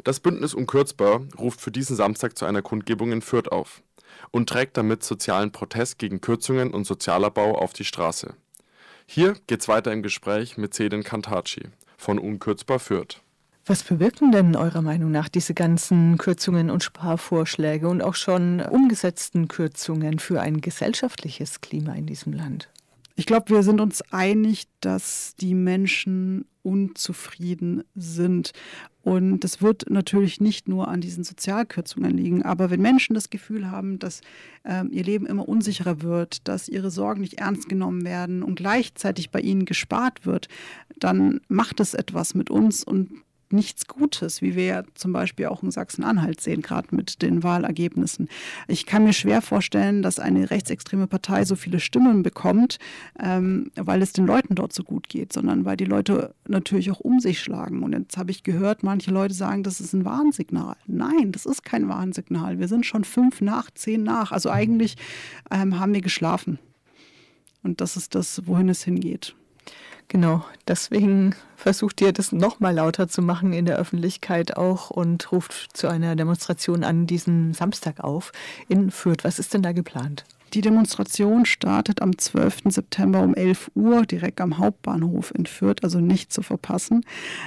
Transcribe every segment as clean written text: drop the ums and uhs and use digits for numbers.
Das Bündnis Unkürzbar ruft für diesen Samstag zu einer Kundgebung in Fürth auf und trägt damit sozialen Protest gegen Kürzungen und Sozialabbau auf die Straße. Hier geht's weiter im Gespräch mit Sedin Kantaci von Unkürzbar Fürth. Was bewirken denn eurer Meinung nach diese ganzen Kürzungen und Sparvorschläge und auch schon umgesetzten Kürzungen für ein gesellschaftliches Klima in diesem Land? Ich glaube, wir sind uns einig, dass die Menschen unzufrieden sind. Und das wird natürlich nicht nur an diesen Sozialkürzungen liegen. Aber wenn Menschen das Gefühl haben, dass ihr Leben immer unsicherer wird, dass ihre Sorgen nicht ernst genommen werden und gleichzeitig bei ihnen gespart wird, dann macht es etwas mit uns und nichts Gutes, wie wir ja zum Beispiel auch in Sachsen-Anhalt sehen, gerade mit den Wahlergebnissen. Ich kann mir schwer vorstellen, dass eine rechtsextreme Partei so viele Stimmen bekommt, weil es den Leuten dort so gut geht, sondern weil die Leute natürlich auch um sich schlagen. Und jetzt habe ich gehört, manche Leute sagen, das ist ein Warnsignal. Nein, das ist kein Warnsignal. Wir sind schon 5 nach, 10 nach. Also eigentlich haben wir geschlafen. Und das ist das, wohin es hingeht. Genau, deswegen versucht ihr das noch mal lauter zu machen in der Öffentlichkeit auch und ruft zu einer Demonstration an diesen Samstag auf in Fürth. Was ist denn da geplant? Die Demonstration startet am 12. September um 11 Uhr direkt am Hauptbahnhof in Fürth, also nicht zu verpassen.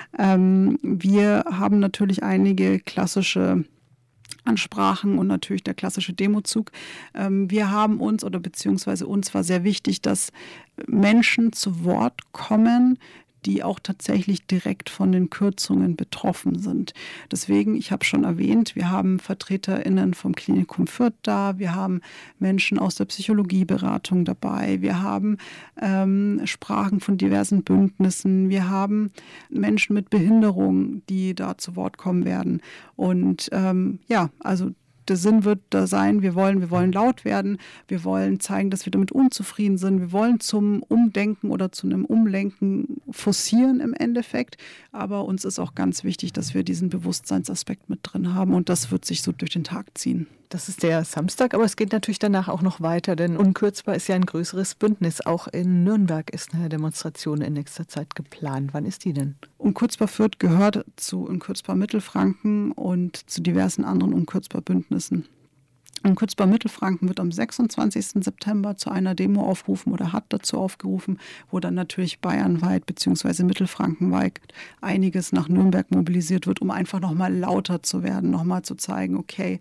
Wir haben natürlich einige klassische Ansprachen und natürlich der klassische Demozug. Wir haben uns beziehungsweise uns war sehr wichtig, dass Menschen zu Wort kommen, die auch tatsächlich direkt von den Kürzungen betroffen sind. Deswegen, ich habe schon erwähnt, wir haben VertreterInnen vom Klinikum Fürth da, wir haben Menschen aus der Psychologieberatung dabei, wir haben Sprachen von diversen Bündnissen, wir haben Menschen mit Behinderung, die da zu Wort kommen werden. Und also der Sinn wird da sein, wir wollen laut werden, wir wollen zeigen, dass wir damit unzufrieden sind, wir wollen zum Umdenken oder zu einem Umlenken forcieren im Endeffekt, aber uns ist auch ganz wichtig, dass wir diesen Bewusstseinsaspekt mit drin haben und das wird sich so durch den Tag ziehen. Das ist der Samstag, aber es geht natürlich danach auch noch weiter, denn Unkürzbar ist ja ein größeres Bündnis. Auch in Nürnberg ist eine Demonstration in nächster Zeit geplant. Wann ist die denn? Unkürzbar Fürth gehört zu Unkürzbar Mittelfranken und zu diversen anderen Unkürzbar Bündnissen. Unkürzbar Mittelfranken wird am 26. September zu einer Demo aufrufen oder hat dazu aufgerufen, wo dann natürlich bayernweit bzw. mittelfrankenweit einiges nach Nürnberg mobilisiert wird, um einfach nochmal lauter zu werden, nochmal zu zeigen, okay,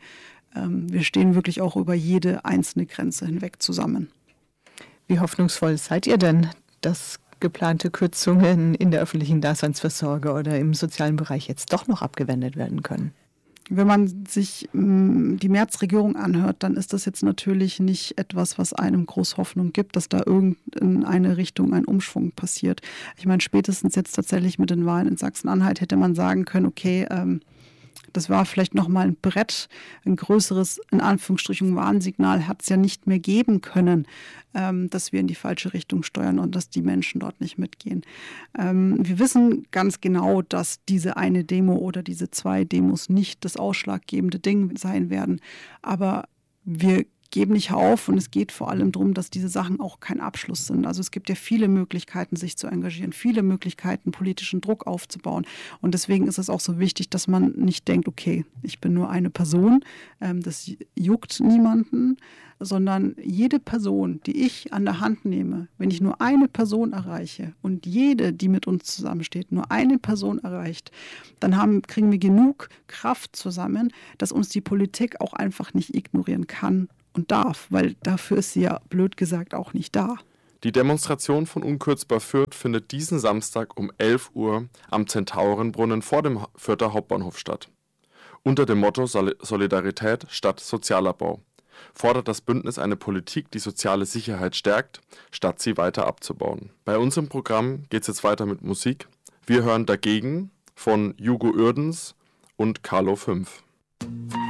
wir stehen wirklich auch über jede einzelne Grenze hinweg zusammen. Wie hoffnungsvoll seid ihr denn, dass geplante Kürzungen in der öffentlichen Daseinsvorsorge oder im sozialen Bereich jetzt doch noch abgewendet werden können? Wenn man sich die Merz-Regierung anhört, dann ist das jetzt natürlich nicht etwas, was einem groß Hoffnung gibt, dass da in eine Richtung ein Umschwung passiert. Ich meine, spätestens jetzt tatsächlich mit den Wahlen in Sachsen-Anhalt hätte man sagen können, okay, das war vielleicht nochmal ein Brett, ein größeres, in Anführungsstrichen, Warnsignal hat es ja nicht mehr geben können, dass wir in die falsche Richtung steuern und dass die Menschen dort nicht mitgehen. Wir wissen ganz genau, dass diese eine Demo oder diese 2 Demos nicht das ausschlaggebende Ding sein werden, aber wir geben nicht auf und es geht vor allem darum, dass diese Sachen auch kein Abschluss sind. Also es gibt ja viele Möglichkeiten, sich zu engagieren, viele Möglichkeiten, politischen Druck aufzubauen und deswegen ist es auch so wichtig, dass man nicht denkt, okay, ich bin nur eine Person, das juckt niemanden, sondern jede Person, die ich an der Hand nehme, wenn ich nur eine Person erreiche und jede, die mit uns zusammensteht, nur eine Person erreicht, dann kriegen wir genug Kraft zusammen, dass uns die Politik auch einfach nicht ignorieren kann und darf, weil dafür ist sie ja blöd gesagt auch nicht da. Die Demonstration von Unkürzbar Fürth findet diesen Samstag um 11 Uhr am Zentaurenbrunnen vor dem Fürther Hauptbahnhof statt. Unter dem Motto Solidarität statt Sozialabbau fordert das Bündnis eine Politik, die soziale Sicherheit stärkt, statt sie weiter abzubauen. Bei uns im Programm geht es jetzt weiter mit Musik. Wir hören Dagegen von Hugo Uerdens und Carlo 5.